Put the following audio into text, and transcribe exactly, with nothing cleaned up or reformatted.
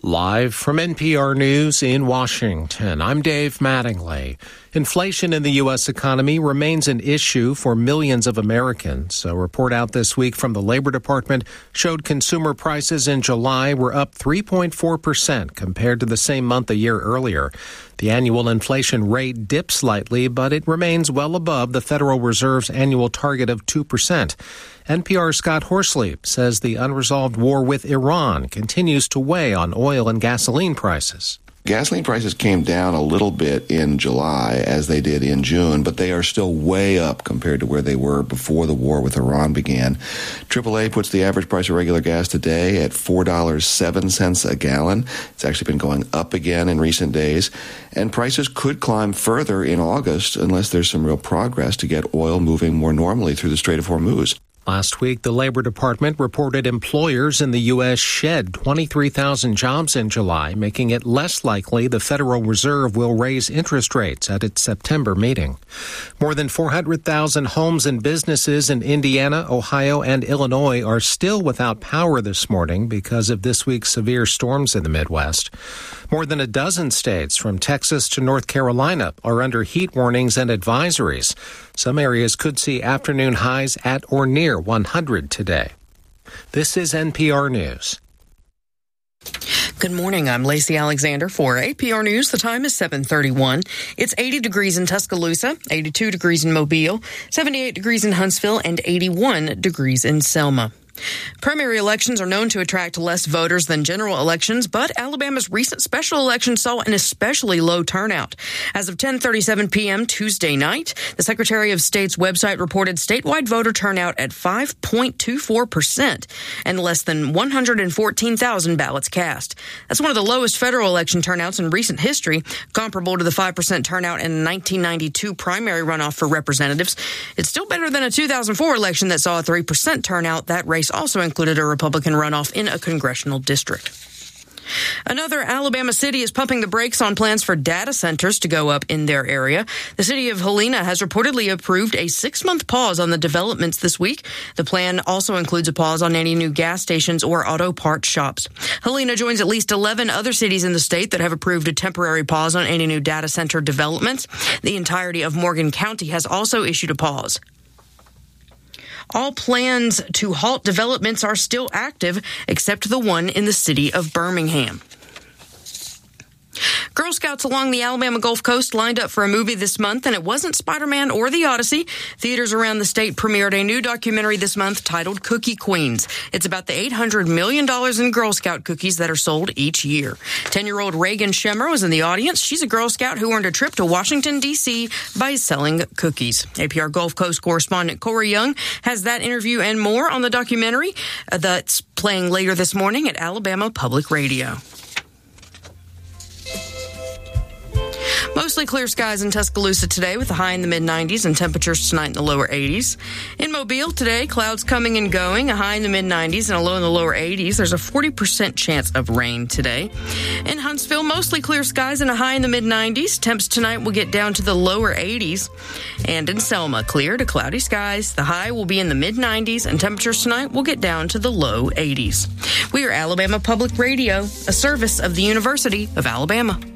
Live from N P R News in Washington, I'm Dave Mattingly. Inflation in the U S economy remains an issue for millions of Americans. A report out this week from the Labor Department showed consumer prices in July were up three point four percent compared to the same month a year earlier. The annual inflation rate dipped slightly, but it remains well above the Federal Reserve's annual target of two percent. N P R's Scott Horsley says the unresolved war with Iran continues to weigh on oil and gasoline prices. Gasoline prices came down a little bit in July, as they did in June, but they are still way up compared to where they were before the war with Iran began. triple A puts the average price of regular gas today at four dollars and seven cents a gallon. It's actually been going up again in recent days, and prices could climb further in August unless there's some real progress to get oil moving more normally through the Strait of Hormuz. Last week, the Labor Department reported employers in the U S shed twenty-three thousand jobs in July, making it less likely the Federal Reserve will raise interest rates at its September meeting. More than four hundred thousand homes and businesses in Indiana, Ohio, and Illinois are still without power this morning because of this week's severe storms in the Midwest. More than a dozen states, from Texas to North Carolina, are under heat warnings and advisories. Some areas could see afternoon highs at or near one hundred today. This is N P R News. Good morning. I'm Lacey Alexander for A P R News. The time is seven thirty-one. It's eighty degrees in Tuscaloosa, eighty-two degrees in Mobile, seventy-eight degrees in Huntsville, and eighty-one degrees in Selma. Primary elections are known to attract less voters than general elections, but Alabama's recent special election saw an especially low turnout. As of ten thirty-seven p.m. Tuesday night, the Secretary of State's website reported statewide voter turnout at five point two four percent and less than one hundred fourteen thousand ballots cast. That's one of the lowest federal election turnouts in recent history, comparable to the five percent turnout in the nineteen ninety-two primary runoff for representatives. It's still better than a two thousand four election that saw a three percent turnout. That race also included a Republican runoff in a congressional district. Another Alabama city is pumping the brakes on plans for data centers to go up in their area. The city of Helena has reportedly approved a six-month pause on the developments this week. The plan also includes a pause on any new gas stations or auto parts shops. Helena joins at least eleven other cities in the state that have approved a temporary pause on any new data center developments. The entirety of Morgan County has also issued a pause. All plans to halt developments are still active, except the one in the city of Birmingham. Girl Scouts along the Alabama Gulf Coast lined up for a movie this month, and it wasn't Spider-Man or The Odyssey. Theaters around the state premiered a new documentary this month titled Cookie Queens. It's about the eight hundred million dollars in Girl Scout cookies that are sold each year. ten-year-old Reagan Shemmer was in the audience. She's a Girl Scout who earned a trip to Washington, D C by selling cookies. A P R Gulf Coast correspondent Corey Young has that interview and more on the documentary that's playing later this morning at Alabama Public Radio. Mostly clear skies in Tuscaloosa today with a high in the mid nineties and temperatures tonight in the lower eighties. In Mobile today, clouds coming and going, a high in the mid nineties and a low in the lower eighties. There's a forty percent chance of rain today. In Huntsville, mostly clear skies and a high in the mid nineties. Temps tonight will get down to the lower eighties. And in Selma, clear to cloudy skies. The high will be in the mid nineties and temperatures tonight will get down to the low eighties. We are Alabama Public Radio, a service of the University of Alabama.